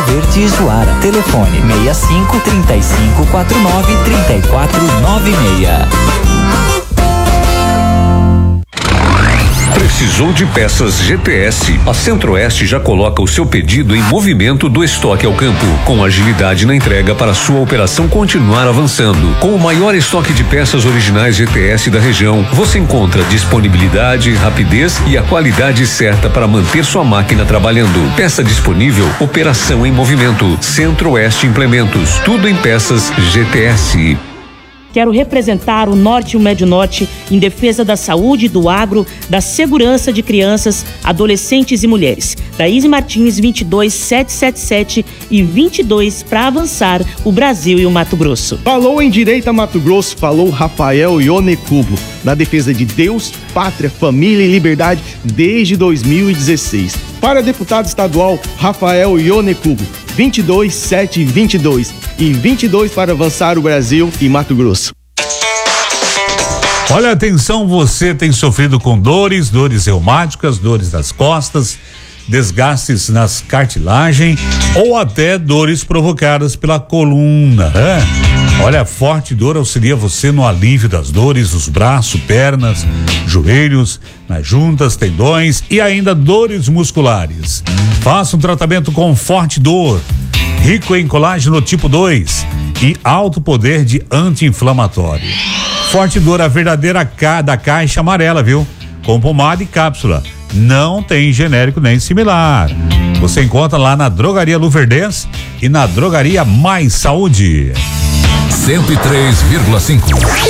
Rio Verde e Juara. Telefone 65 35 49 34 96. Precisou de peças GTS? A Centro-Oeste já coloca o seu pedido em movimento do estoque ao campo, com agilidade na entrega para sua operação continuar avançando. Com o maior estoque de peças originais GTS da região, você encontra disponibilidade, rapidez e a qualidade certa para manter sua máquina trabalhando. Peça disponível, operação em movimento. Centro-Oeste Implementos, tudo em peças GTS. Quero representar o Norte e o Médio Norte em defesa da saúde, do agro, da segurança de crianças, adolescentes e mulheres. Daíse Martins, 22777 e 22 para avançar o Brasil e o Mato Grosso. Falou em Direita Mato Grosso, falou Rafael Ionecubo, na defesa de Deus, pátria, família e liberdade desde 2016. Para deputado estadual, Rafael Ionecubo, 22722 e 22 para avançar o Brasil e Mato Grosso. Olha, atenção, você tem sofrido com dores reumáticas, dores das costas, desgastes nas cartilagens ou até dores provocadas pela coluna, né? Olha, a Forte Dor auxilia você no alívio das dores dos braços, pernas, joelhos, nas juntas, tendões e ainda dores musculares. Faça um tratamento com Forte Dor, rico em colágeno tipo 2 e alto poder de anti-inflamatório. Forte Dor, a verdadeira da caixa amarela, viu? Com pomada e cápsula. Não tem genérico nem similar. Você encontra lá na Drogaria Luverdense e na Drogaria Mais Saúde. 103,5.